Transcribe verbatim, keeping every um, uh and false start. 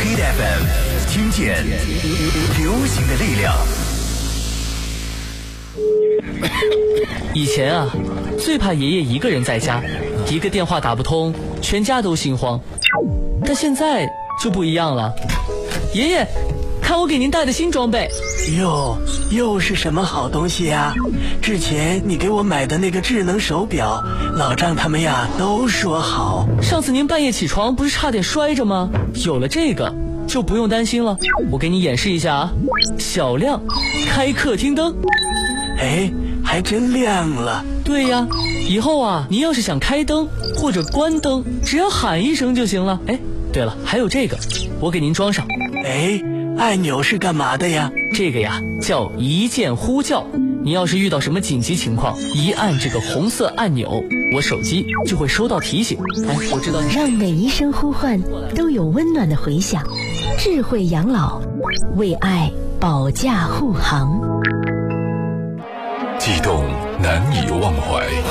Hit F M， 听见流行的力量。 以前啊，最怕爷爷一个人在家，一个电话打不通，全家都心慌。但现在就不一样了，爷爷，看我给您带的新装备。 哟，又是什么好东西呀？之前你给我买的那个智能手表，老张他们呀都说好。 上次您半夜起床不是差点摔着吗？有了这个就不用担心了。我给你演示一下啊，小亮开客厅灯。 哎，还真亮了。 对呀，以后啊，您要是想开灯或者关灯，只要喊一声就行了。哎，对了，还有这个，我给您装上。 哎，按钮是干嘛的呀？ 这个呀叫一键呼叫。你要是遇到什么紧急情况，一按这个红色按钮，我手机就会收到提醒。哎，我知道你让每一声呼唤都有温暖的回响。智慧养老，为爱保驾护航。 悸动难以忘怀。